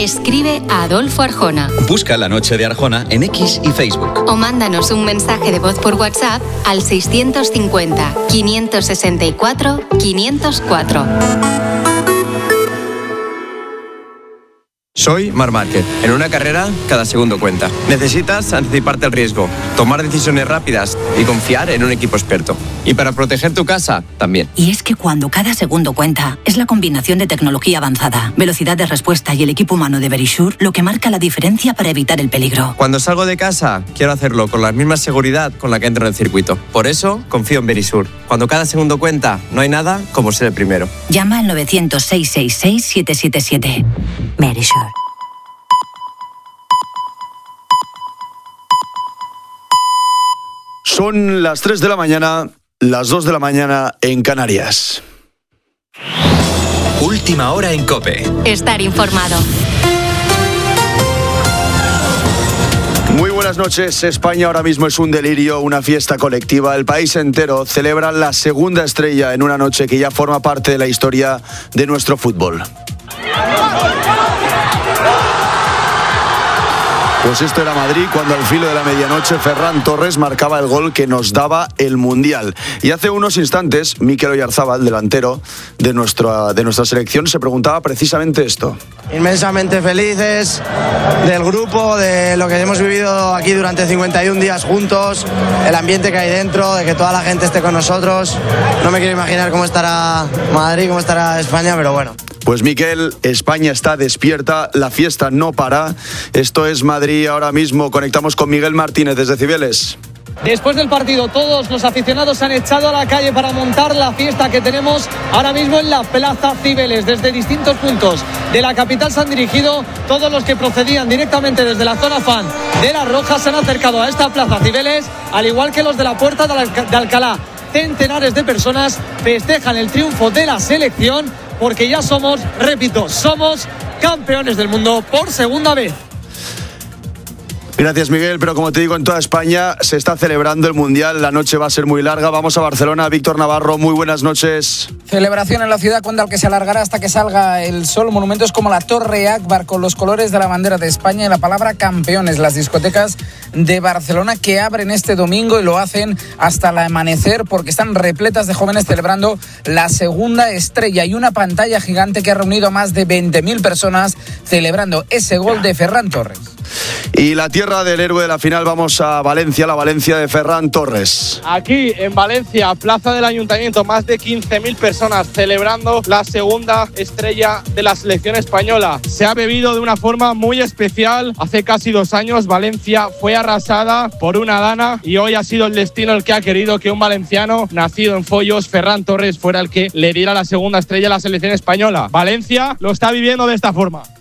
escribe a Adolfo Arjona. Busca La Noche de Arjona en X y Facebook. O mándanos un mensaje de voz por WhatsApp al 650 564 504. Soy Marc Márquez. En una carrera, cada segundo cuenta. Necesitas anticiparte al riesgo, tomar decisiones rápidas y confiar en un equipo experto. Y para proteger tu casa, también. Y es que cuando cada segundo cuenta, es la combinación de tecnología avanzada, velocidad de respuesta y el equipo humano de Verisure lo que marca la diferencia para evitar el peligro. Cuando salgo de casa, quiero hacerlo con la misma seguridad con la que entro en el circuito. Por eso, confío en Verisure. Cuando cada segundo cuenta, no hay nada como ser el primero. Llama al 900-666-777. Verisure. Son las 3 de la mañana, las 2 de la mañana en Canarias. Última hora en COPE. Estar informado. Muy buenas noches. España ahora mismo es un delirio, una fiesta colectiva. El país entero celebra la segunda estrella en una noche que ya forma parte de la historia de nuestro fútbol. Pues esto era Madrid cuando al filo de la medianoche Ferran Torres marcaba el gol que nos daba el Mundial. Y hace unos instantes Mikel Oyarzabal, delantero de nuestra selección, se preguntaba precisamente esto. Inmensamente felices del grupo, de lo que hemos vivido aquí durante 51 días juntos, el ambiente que hay dentro, de que toda la gente esté con nosotros. No me quiero imaginar cómo estará Madrid, cómo estará España, pero bueno. Pues Miquel, España está despierta, la fiesta no para. Esto es Madrid ahora mismo. Conectamos con Miguel Martínez desde Cibeles. Después del partido, todos los aficionados se han echado a la calle para montar la fiesta que tenemos ahora mismo en la Plaza Cibeles. Desde distintos puntos de la capital se han dirigido todos los que procedían directamente desde la zona fan de Las Rojas. Se han acercado a esta Plaza Cibeles, al igual que los de la Puerta de Alcalá. Centenares de personas festejan el triunfo de la selección porque ya somos, repito, somos campeones del mundo por segunda vez. Gracias, Miguel, pero como te digo, en toda España se está celebrando el Mundial, la noche va a ser muy larga. Vamos a Barcelona. Víctor Navarro, muy buenas noches. Celebración en la ciudad cuando al que se alargará hasta que salga el sol. Monumentos como la Torre Akbar con los colores de la bandera de España y la palabra campeones. Las discotecas de Barcelona que abren este domingo y lo hacen hasta el amanecer porque están repletas de jóvenes celebrando la segunda estrella y una pantalla gigante que ha reunido a más de 20.000 personas celebrando ese gol de Ferran Torres. Y la tierra del héroe de la final, vamos a Valencia, la Valencia de Ferran Torres. Aquí en Valencia, plaza del Ayuntamiento, más de 15.000 personas celebrando la segunda estrella de la selección española. Se ha bebido de una forma muy especial. Hace casi 2 años Valencia fue arrasada por una dana y hoy ha sido el destino el que ha querido que un valenciano nacido en Foyos, Ferran Torres, fuera el que le diera la segunda estrella a la selección española. Valencia lo está viviendo de esta forma.